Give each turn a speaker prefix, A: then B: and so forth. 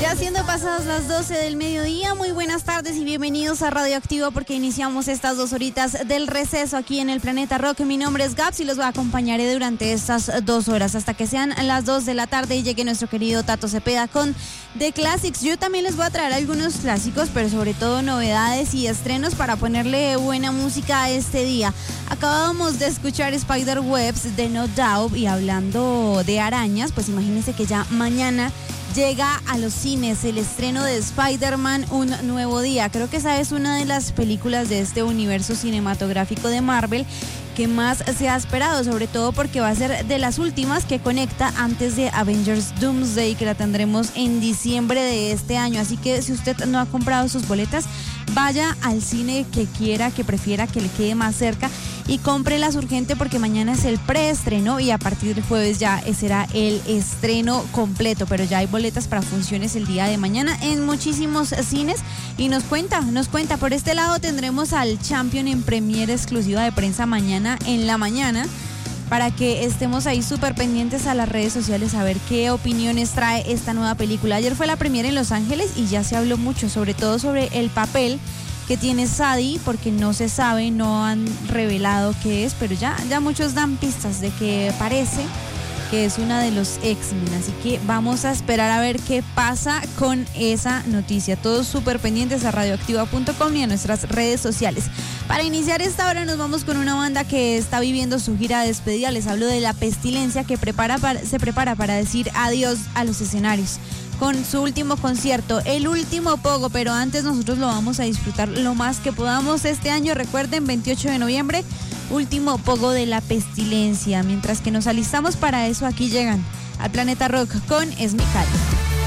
A: Ya siendo pasadas las 12 del mediodía, muy buenas tardes y bienvenidos a Radioactivo porque iniciamos estas 2 horitas del receso aquí en el Planeta Rock. Mi nombre es Gaps y los acompañaré durante estas 2 horas hasta que sean las 2 de la tarde y llegue nuestro querido Tato Cepeda con The Classics. Yo también les voy a traer algunos clásicos, pero sobre todo novedades y estrenos para ponerle buena música a este día. Acabábamos de escuchar Spiderwebs de No Doubt y hablando de arañas, pues imagínense que ya mañana llega a los cines el estreno de Spider-Man Un Nuevo Día. Creo que esa es una de las películas de este universo cinematográfico de Marvel que más se ha esperado, sobre todo porque va a ser de las últimas que conecta antes de Avengers Doomsday, que la tendremos en diciembre de este año. Así que si usted no ha comprado sus boletas, vaya al cine que quiera, que prefiera, que le quede más cerca y cómprelas urgente porque mañana es el preestreno y a partir del jueves ya será el estreno completo, pero ya hay boletas para funciones el día de mañana en muchísimos cines y nos cuenta, por este lado tendremos al Champion en premiere exclusiva de prensa mañana en la mañana para que estemos ahí súper pendientes a las redes sociales a ver qué opiniones trae esta nueva película. Ayer fue la premiere en Los Ángeles y ya se habló mucho, sobre todo sobre el papel que tiene Sadie, porque no se sabe, no han revelado qué es, pero ya muchos dan pistas de que parece que es una de los X-Men, así que vamos a esperar a ver qué pasa con esa noticia. Todos súper pendientes a radioactiva.com y a nuestras redes sociales. Para iniciar esta hora nos vamos con una banda que está viviendo su gira de despedida. Les hablo de La Pestilencia, que se prepara para decir adiós a los escenarios con su último concierto, el último pogo, pero antes nosotros lo vamos a disfrutar lo más que podamos este año. Recuerden, 28 de noviembre, último pogo de La Pestilencia. Mientras que nos alistamos para eso, aquí llegan al Planeta Rock con Es mi Cali.